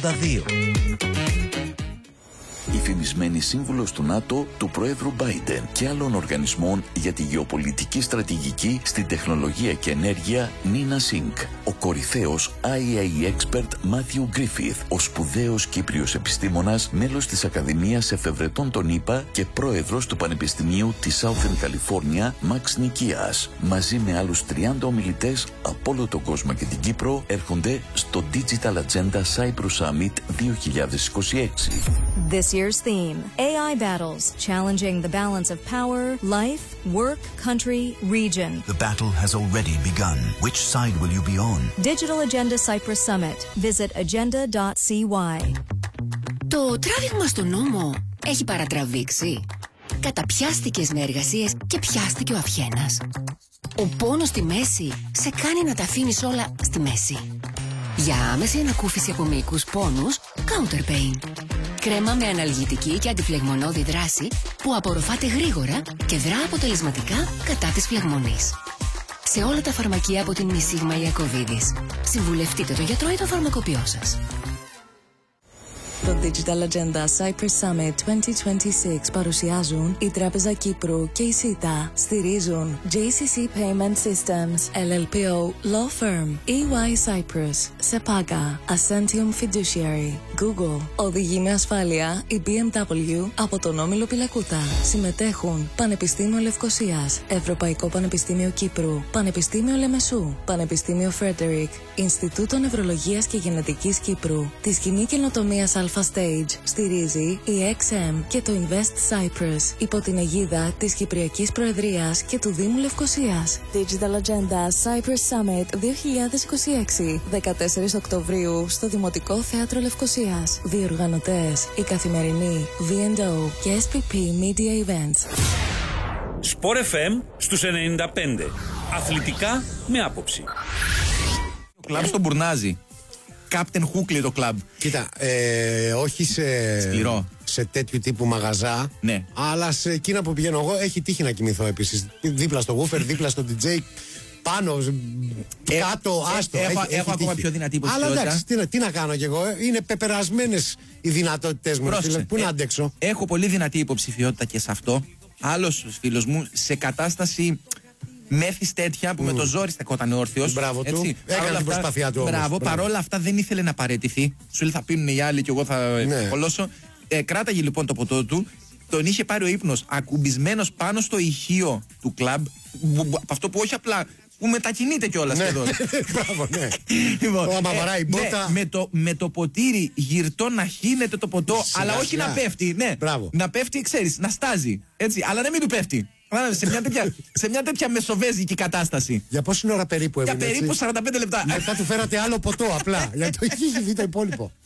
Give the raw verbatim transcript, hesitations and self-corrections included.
ογδόντα δύο. Η φημισμένη σύμβουλος του ΝΑΤΟ, του Προέδρου Biden και άλλων οργανισμών για τη γεωπολιτική στρατηγική στην τεχνολογία και ενέργεια, Νίνα Σινκ. Ο κορυφαίος άι έι expert Μάθιου Γκρίφιθ, ο σπουδαίος Κύπριος επιστήμονας, μέλος της Ακαδημίας Εφευρετών των ΗΠΑ και πρόεδρος του Πανεπιστημίου της Southern California, Μαξ Νικίας. Μαζί με άλλους τριάντα ομιλητές από όλο τον κόσμο και την Κύπρο, έρχονται στο Digital Agenda Cyprus Summit δύο χιλιάδες είκοσι έξι. This year's theme, έι άι battles, challenging the balance of power, life, work, country, region. The battle has already begun. Which side will you be on? Digital Agenda Cyprus Summit. Visit agenda dot c y. Το τράβηγμα στον νόμο έχει παρατραβήξει. Καταπιάστηκες με εργασίες και πιάστηκε ο αυχένας. Ο πόνος στη μέση σε κάνει να τα αφήνεις όλα στη μέση. Για άμεση ανακούφιση από μυϊκούς πόνους, Counter Pain. Κρέμα με αναλγητική και αντιφλεγμονώδη δράση που απορροφάται γρήγορα και δρά αποτελεσματικά κατά της φλεγμονής. Σε όλα τα φαρμακεία από την Μισίγμα Ιακωβίδης. Συμβουλευτείτε το γιατρό ή το φαρμακοποιό σας. Το Digital Agenda Cyprus Summit είκοσι είκοσι έξι παρουσιάζουν η Τράπεζα Κύπρου και η ΣΥΤΑ. Στηρίζουν τζέι σι σι Payment Systems, ελ ελ πι ο Law Firm, ι γουάι Cyprus, Sepaga, Ascentium Fiduciary, Google. Οδηγεί με ασφάλεια η μπι εμ ντάμπλιου από τον Όμιλο Πιλακούτα. Συμμετέχουν Πανεπιστήμιο Λευκωσίας, Ευρωπαϊκό Πανεπιστήμιο Κύπρου, Πανεπιστήμιο Λεμεσού, Πανεπιστήμιο Φρέντερικ, Ινστιτούτο Νευρολογίας και Γενετικής Κύπρου, τη Σκηνή Καινοτομίας Alpha Stage. Στηρίζει η εξ εμ και το Invest Cyprus υπό την αιγίδα της Κυπριακής Προεδρίας και του Δήμου Λευκωσίας. Digital Agenda Cyprus Summit δύο χιλιάδες είκοσι έξι, δεκατέσσερις Οκτωβρίου στο Δημοτικό Θέατρο Λευκωσίας. Διοργανωτές η Καθημερινή, βι εντ ο και ες πι πι Media Events. Sport εφ εμ στους ενενήντα πέντε. Αθλητικά με άποψη. Το κλαμπ στον Μπουρνάζι. Captain Hook λέει το κλαμπ. Κοίτα, ε, όχι σε, Σκληρό. σε τέτοιου τύπου μαγαζά, ναι. Αλλά σε εκείνα που πηγαίνω εγώ έχει τύχει να κοιμηθώ επίσης. Δίπλα στο woofer, δίπλα στο ντι τζέι, πάνω, ε, κάτω, άστο. Ε, έχω έχει, έχω έχει ακόμα πιο δυνατή υποψηφιότητα. Αλλά εντάξει, τι, τι να κάνω κι εγώ, είναι πεπερασμένες οι δυνατότητες μου. Φίλε, πού να αντέξω. Έχω πολύ δυνατή υποψηφιότητα και σε αυτό. Άλλος φίλος μου σε κατάσταση μέθης τέτοια που mm. με το ζόρι στεκόταν όρθιος. Μπράβο έτσι, του. Έκανε την προσπάθειά του. Μπράβο, παρόλα αυτά δεν ήθελε να παραιτηθεί. Σου λέει θα πίνουν οι άλλοι και εγώ θα ναι. κολώσω. Ε, κράταγε λοιπόν το ποτό του. Τον είχε πάρει ο ύπνος ακουμπισμένος πάνω στο ηχείο του κλαμπ. Αυτό που όχι απλά. Που μετακινείται κιόλας ναι. εδώ. Μπράβο, ναι. Λοιπόν, ο αμαβαράει η μπότα. Ναι, με, το, με το ποτήρι γυρτό να χύνεται το ποτό, Σιγά, αλλά όχι σιγά. να πέφτει. Ναι. Μπράβο. Να πέφτει, ξέρεις, να στάζει. Έτσι, αλλά να μην του πέφτει. Σε μια, τέτοια, σε μια τέτοια μεσοβέζικη κατάσταση. Για πόση ώρα περίπου έμεινε? Για περίπου έτσι? σαράντα πέντε λεπτά. Μετά του φέρατε άλλο ποτό απλά. Γιατί το είχε δει το υπόλοιπο.